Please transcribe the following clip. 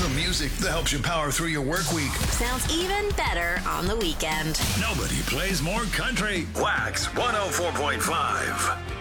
The music that helps you power through your work week. Sounds even better on the weekend. Nobody plays more country. Wax 104.5.